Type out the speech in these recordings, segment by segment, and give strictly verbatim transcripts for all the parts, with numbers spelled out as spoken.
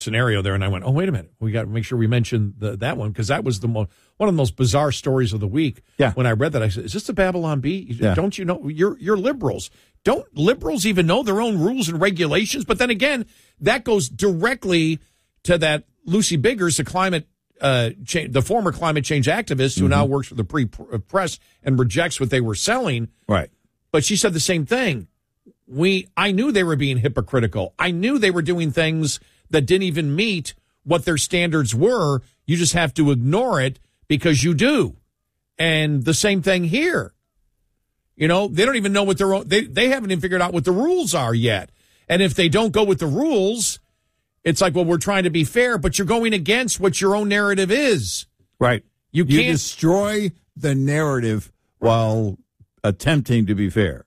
scenario there, and I went, oh, wait a minute. We got to make sure we mention the, that one, because that was the mo- one of the most bizarre stories of the week. Yeah. When I read that, I said, is this the Babylon Bee? Yeah. Don't you know? You're, you're liberals. Don't liberals even know their own rules and regulations? But then again, that goes directly to that Lucy Biggers, the climate uh, cha- the former climate change activist who mm-hmm. now works for the Free Press and rejects what they were selling. Right. But she said the same thing. We, I knew they were being hypocritical. I knew they were doing things that didn't even meet what their standards were. You just have to ignore it because you do. And the same thing here. You know, they don't even know what their own, they, they haven't even figured out what the rules are yet. And if they don't go with the rules, it's like, well, we're trying to be fair, but you're going against what your own narrative is. Right. You can't you destroy the narrative while attempting to be fair.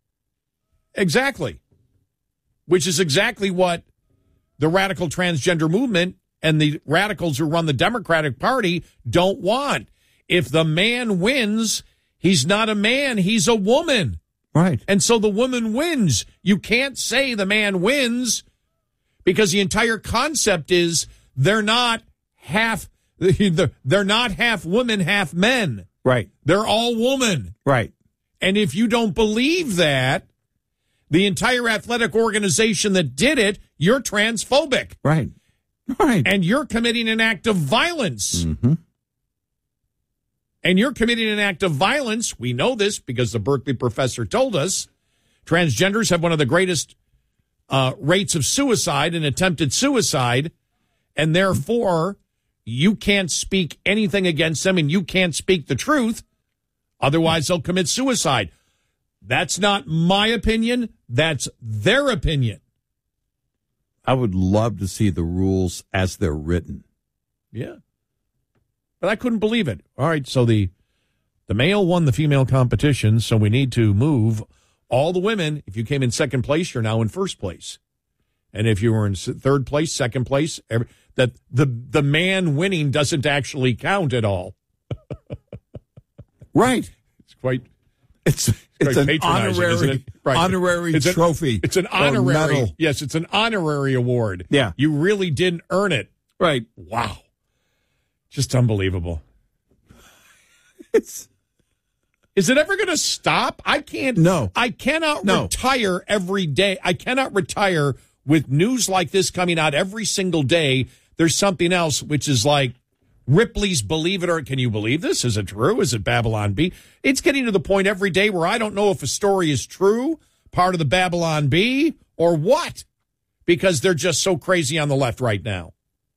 Exactly. Which is exactly what the radical transgender movement and the radicals who run the Democratic Party don't want. If the man wins, he's not a man, he's a woman. Right. And so the woman wins. You can't say the man wins because the entire concept is they're not half they're not half women, half men. Right. They're all woman. Right. And if you don't believe that, the entire athletic organization that did it, you're transphobic. Right. Right. And you're committing an act of violence. Mm-hmm. And you're committing an act of violence. We know this because the Berkeley professor told us. Transgenders have one of the greatest uh, rates of suicide and attempted suicide. And therefore, you can't speak anything against them and you can't speak the truth. Otherwise, they'll commit suicide. That's not my opinion. That's their opinion. I would love to see the rules as they're written. Yeah. But I couldn't believe it. All right, so the the male won the female competition, so we need to move all the women. If you came in second place, you're now in first place. And if you were in third place, second place, every, that the the man winning doesn't actually count at all. Right. It's quite It's it's an honorary isn't it? Right. honorary it's a, trophy. It's an honorary medal. Yes, it's an honorary award. Yeah. You really didn't earn it. Right. Wow. Just unbelievable. It's Is it ever going to stop? I can't. No. I cannot no. retire every day. I cannot retire with news like this coming out every single day. There's something else, which is like Ripley's Believe It or Can You Believe This? Is it true? Is it Babylon Bee? It's getting to the point every day where I don't know if a story is true, part of the Babylon Bee, or what, because they're just so crazy on the left right now.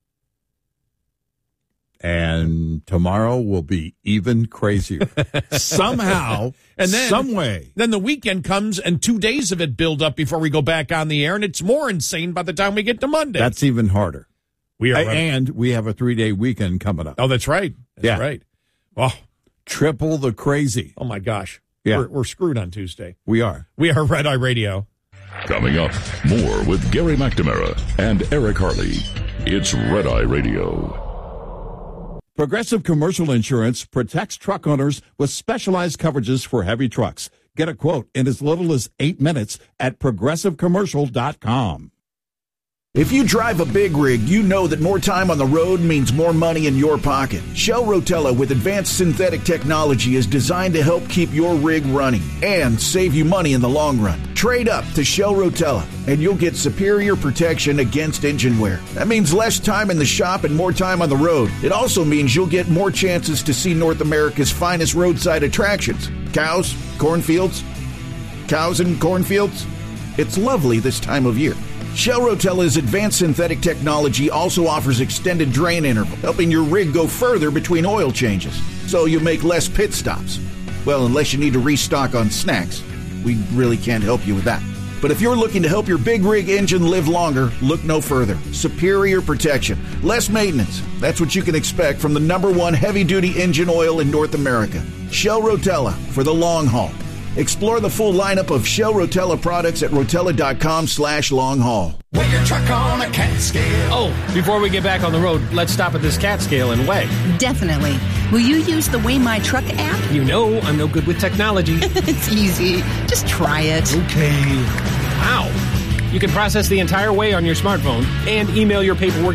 And tomorrow will be even crazier. Somehow, and then, some way. Then the weekend comes and two days of it build up before we go back on the air, and it's more insane by the time we get to Monday. That's even harder. We are, and we have a three-day weekend coming up. Oh, that's right. That's yeah. right. Oh, triple the crazy. Oh, my gosh. Yeah. We're, we're screwed on Tuesday. We are. We are Red Eye Radio. Coming up, more with Gary McNamara and Eric Harley. It's Red Eye Radio. Progressive Commercial Insurance protects truck owners with specialized coverages for heavy trucks. Get a quote in as little as eight minutes at progressive commercial dot com. If you drive a big rig, you know that more time on the road means more money in your pocket. Shell Rotella with advanced synthetic technology is designed to help keep your rig running and save you money in the long run. Trade up to Shell Rotella and you'll get superior protection against engine wear. That means less time in the shop and more time on the road. It also means you'll get more chances to see North America's finest roadside attractions. Cows, cornfields, cows and cornfields. It's lovely this time of year. Shell Rotella's advanced synthetic technology also offers extended drain interval, helping your rig go further between oil changes, so you make less pit stops. Well, unless you need to restock on snacks, we really can't help you with that. But if you're looking to help your big rig engine live longer, look no further. Superior protection, less maintenance. That's what you can expect from the number one heavy-duty engine oil in North America. Shell Rotella for the long haul. Explore the full lineup of Shell Rotella products at rotella.com slash long haul. Weigh your truck on a cat scale. Oh, before we get back on the road, let's stop at this cat scale and weigh. Definitely. Will you use the Weigh My Truck app? You know I'm no good with technology. It's easy. Just try it. Okay. Wow. You can process the entire way on your smartphone and email your paperwork